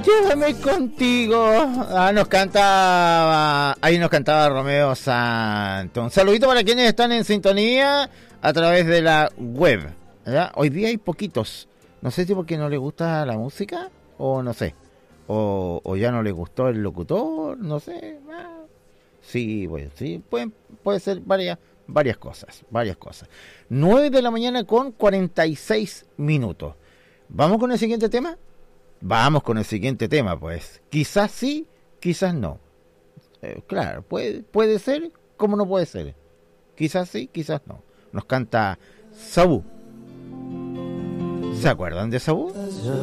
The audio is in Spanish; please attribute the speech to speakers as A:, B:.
A: Llévame contigo. Ahí nos cantaba Romeo Santos. Un saludito para quienes están en sintonía a través de la web, ¿verdad? Hoy día hay poquitos. No sé si porque no les gusta la música o no sé. O ya no les gustó el locutor, no sé. Sí, pues, sí, puede ser varias cosas. 9 de la mañana con 46 minutos. ¿Vamos con el siguiente tema? Vamos con el siguiente tema, pues. Quizás sí, quizás no. Claro, puede ser como no puede ser. Quizás sí, quizás no. Nos canta Sabú. ¿Se acuerdan de Sabú?